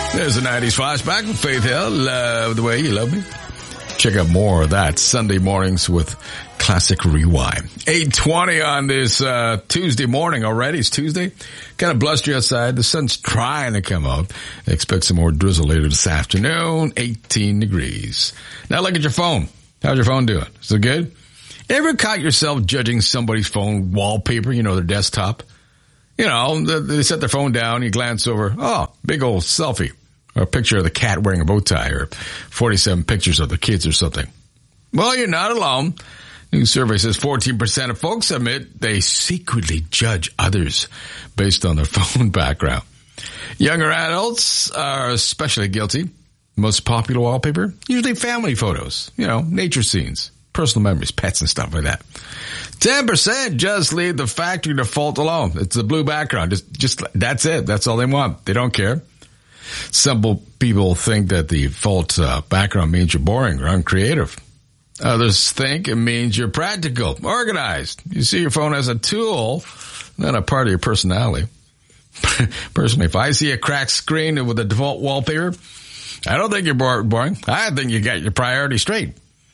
There's a 90s flashback with Faith Hill. Love the way you love me. Check out more of that Sunday mornings with Classic Rewind. 8:20 on this Tuesday morning already. It's Tuesday. Kind of blustery outside. The sun's trying to come out. Expect some more drizzle later this afternoon. 18 degrees. Now look at your phone. How's your phone doing? Is it good? Ever caught yourself judging somebody's phone wallpaper, their desktop? They set their phone down, you glance over, oh, big old selfie. Or a picture of the cat wearing a bow tie, or 47 pictures of the kids or something. Well, you're not alone. New survey says 14% of folks admit they secretly judge others based on their phone background. Younger adults are especially guilty. Most popular wallpaper, usually family photos, nature scenes, personal memories, pets and stuff like that. 10% just leave the factory default alone. It's the blue background. Just that's it. That's all they want. They don't care. Some people think that the default background means you're boring or uncreative. Others think it means you're practical, organized. You see your phone as a tool, not a part of your personality. Personally, if I see a cracked screen with a default wallpaper, I don't think you're boring. I think you got your priorities straight.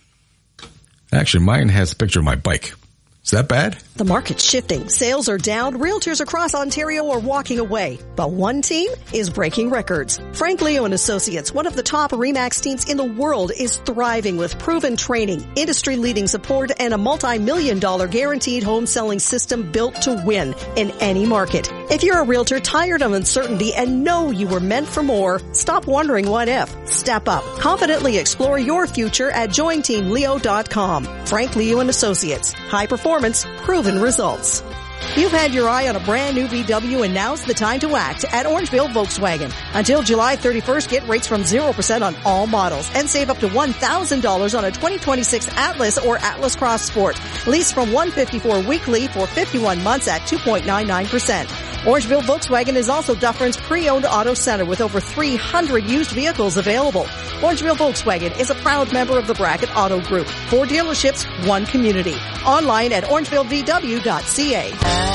Actually, mine has a picture of my bike. Is that bad? The market's shifting. Sales are down. Realtors across Ontario are walking away. But one team is breaking records. Frank Leo and Associates, one of the top RE/MAX teams in the world, is thriving with proven training, industry-leading support, and a multi-million-dollar guaranteed home selling system built to win in any market. If you're a realtor tired of uncertainty and know you were meant for more, stop wondering what if. Step up. Confidently explore your future at jointeamleo.com. Frank Leo and Associates. High performance, proven results. You've had your eye on a brand new VW and now's the time to act at Orangeville Volkswagen. Until July 31st, get rates from 0% on all models and save up to $1,000 on a 2026 Atlas or Atlas Cross Sport. Lease from $154 weekly for 51 months at 2.99%. Orangeville Volkswagen is also Dufferin's pre-owned auto center with over 300 used vehicles available. Orangeville Volkswagen is a proud member of the Bracket Auto Group. 4 dealerships, 1 community. Online at orangevillevw.ca.